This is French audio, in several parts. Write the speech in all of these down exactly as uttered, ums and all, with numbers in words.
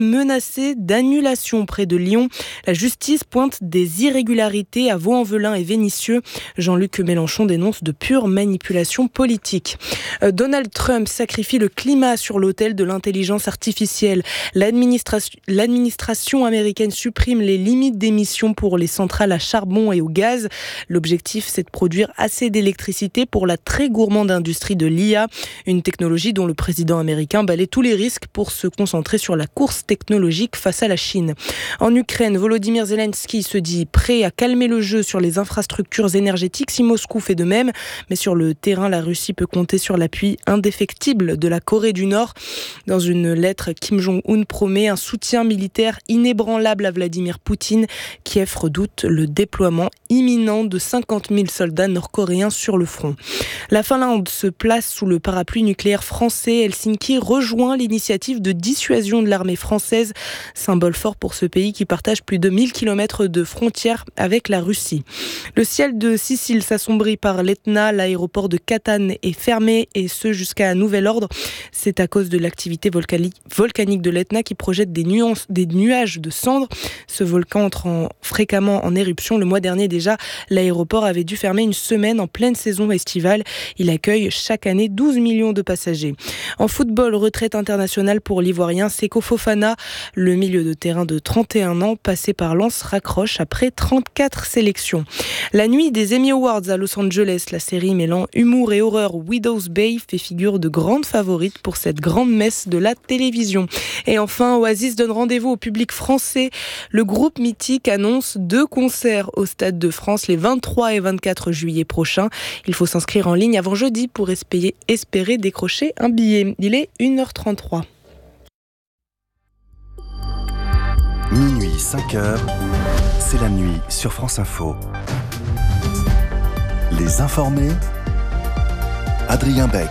menacée d'annulation près de Lyon. La justice pointe des irrégularités à Vaux-en-Velin et Vénissieux. Jean-Luc Mélenchon dénonce de pure manipulation politique. Euh, Donald Trump sacrifie le climat sur l'autel de l'intelligence artificielle. L'administration, l'administration américaine supprime les limites d'émissions pour les centrales à charbon et au gaz. L'objectif, c'est de produire assez d'électricité pour la très gourmande industrie de l'I A, une technologie dont le président américain balaie tous les risques pour se concentrer sur la course technologique face à la Chine. En Ukraine, Volodymyr Zelensky se dit prêt à calmer le jeu sur les infrastructures énergétiques si Moscou fait de même. Mais sur le terrain, la Russie peut compter sur l'appui indéfectible de la Corée du Nord. Dans une lettre, Kim Jong-un promet un soutien militaire inébranlable à Vladimir Poutine. Kiev redoute le déploiement imminent de cinquante mille soldats nord-coréens sur le front. La Finlande se place sous le parapluie nucléaire français. Helsinki rejoint l'initiative de dissuasion de l'armée française, symbole fort pour ce pays qui partage plus de mille kilomètres de frontières avec la Russie. Le ciel de Sicile s'assombrit par l'Etna, l'aéroport de Catane est fermé et ce jusqu'à nouvel ordre. C'est à cause de l'activité volcanique, volcanique de l'Etna qui projette des, nuances, des nuages de cendres. Ce volcan entre en, fréquemment en éruption. Le mois dernier déjà, l'aéroport avait dû fermer une semaine en pleine saison estivale. Il accueille chaque année douze millions de passagers. En football, retraite internationale pour l'Ivoirien Seko Fofana. Le milieu de terrain de trente et un ans, passé par Lens, raccroche après trente-quatre sélections. La nuit des Emmy Awards à Los Angeles, la série mêlant humour et horreur Widow's Bay fait figure de grande favorite pour cette grande messe de la télévision. Et enfin, Oasis donne rendez-vous au public français. Le groupe mythique annonce deux concerts au Stade de France les vingt-trois et vingt-quatre juillet prochains. Il faut s'inscrire en ligne avant jeudi pour espérer, espérer décrocher un billet. Il est une heure trente-trois. Minuit, cinq heures, c'est la nuit sur France Info. Les informés, Adrien Beck.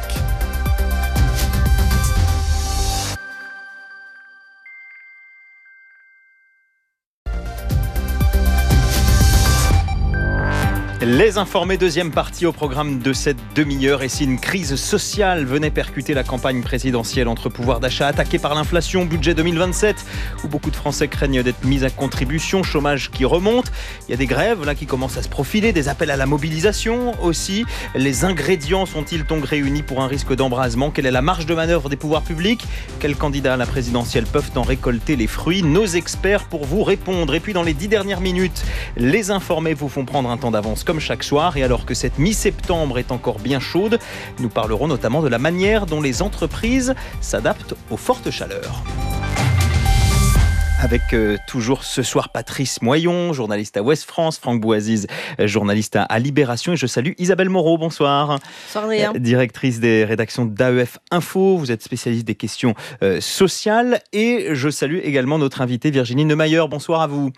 Les informés, deuxième partie au programme de cette demi-heure. Et si une crise sociale venait percuter la campagne présidentielle entre pouvoir d'achat attaqué par l'inflation, budget deux mille vingt-sept, où beaucoup de Français craignent d'être mis à contribution, chômage qui remonte. Il y a des grèves là qui commencent à se profiler, des appels à la mobilisation aussi. Les ingrédients sont-ils donc réunis pour un risque d'embrasement? Quelle est la marge de manœuvre des pouvoirs publics? Quels candidats à la présidentielle peuvent en récolter les fruits? Nos experts pour vous répondre. Et puis dans les dix dernières minutes, les informés vous font prendre un temps d'avance comme chaque soir. Et alors que cette mi-septembre est encore bien chaude, nous parlerons notamment de la manière dont les entreprises s'adaptent aux fortes chaleurs. Avec euh, toujours ce soir Patrice Moyon, journaliste à Ouest France, Franck Bouaziz, journaliste à, à Libération, et je salue Isabelle Moreau, bonsoir. Bonsoir Adrien. Euh, directrice des rédactions d'A E F Info, vous êtes spécialiste des questions euh, sociales, et je salue également notre invitée Virginie Neumayer, bonsoir à vous.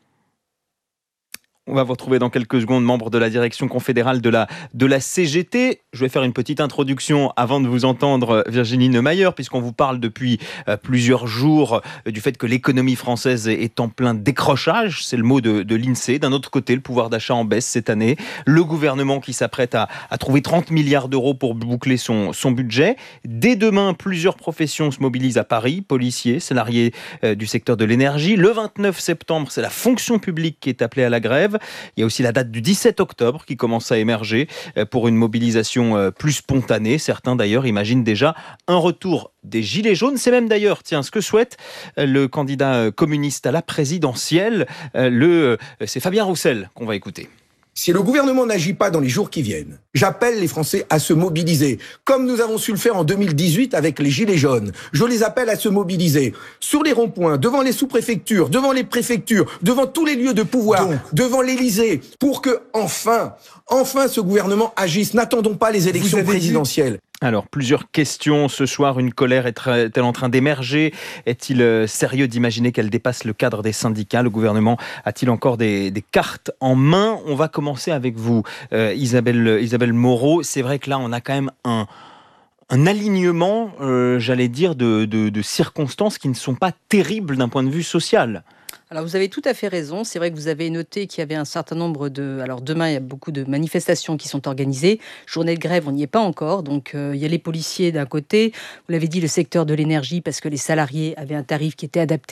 On va vous retrouver dans quelques secondes, membre de la direction confédérale de la, de la C G T. Je vais faire une petite introduction avant de vous entendre, Virginie Neumayer, puisqu'on vous parle depuis euh, plusieurs jours euh, du fait que l'économie française est en plein décrochage. C'est le mot de, de l'INSEE. D'un autre côté, le pouvoir d'achat en baisse cette année. Le gouvernement qui s'apprête à, à trouver trente milliards d'euros pour boucler son, son budget. Dès demain, plusieurs professions se mobilisent à Paris. Policiers, salariés euh, du secteur de l'énergie. Le vingt-neuf septembre, c'est la fonction publique qui est appelée à la grève. Il y a aussi la date du dix-sept octobre qui commence à émerger pour une mobilisation plus spontanée. Certains d'ailleurs imaginent déjà un retour des gilets jaunes. C'est même d'ailleurs, tiens, ce que souhaite le candidat communiste à la présidentielle. Le, c'est Fabien Roussel qu'on va écouter. Si le gouvernement n'agit pas dans les jours qui viennent, j'appelle les Français à se mobiliser, comme nous avons su le faire en deux mille dix-huit avec les Gilets jaunes. Je les appelle à se mobiliser sur les ronds-points, devant les sous-préfectures, devant les préfectures, devant tous les lieux de pouvoir, Donc, devant l'Élysée, pour que, enfin, enfin ce gouvernement agisse. N'attendons pas les élections présidentielles. Alors, plusieurs questions. Ce soir, une colère est-elle en train d'émerger? Est-il sérieux d'imaginer qu'elle dépasse le cadre des syndicats? Le gouvernement a-t-il encore des, des cartes en main? On va commencer avec vous, euh, Isabelle, Isabelle Moreau. C'est vrai que là, on a quand même un... un alignement, euh, j'allais dire, de, de, de circonstances qui ne sont pas terribles d'un point de vue social. Alors vous avez tout à fait raison. C'est vrai que vous avez noté qu'il y avait un certain nombre de... Alors demain, il y a beaucoup de manifestations qui sont organisées. Journée de grève, on n'y est pas encore. Donc euh, il y a les policiers d'un côté. Vous l'avez dit, le secteur de l'énergie, parce que les salariés avaient un tarif qui était adapté